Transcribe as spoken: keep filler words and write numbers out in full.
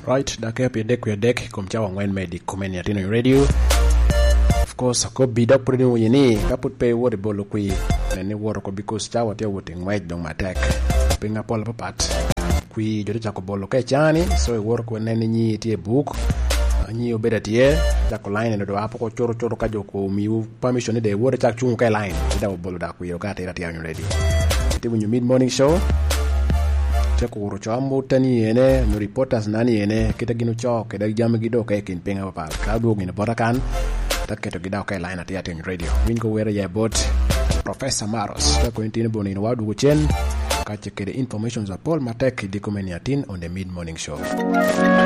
Right, dake pia dek pia dek kumchawa ngwen medi kumeni atino radio. Of course, ko bidak pudi ni ni kaput pe word bolo kui nene word ko because chawa tia wote ngwed dong matek. Pinga pol papat kui jote chako bolo kai chani so word ko nene ni tie book ni obeda tie chako line ndo hapo ko choro choro kajo ko miu permission de word chak chung kai line ida bolo da kui ka tera tia radio. Itibu new mid morning show. Chako uro chamu tani ene no reporters nani ene kita gino chok kita jam gido kai kin pinga papa kadu gino borakan taketo gida kai line atia tin radio wingo were ya bot Professor Maros ta ko intine boni no wadu chen ka chekede information za Paul Matek di komeni atin on the mid morning show.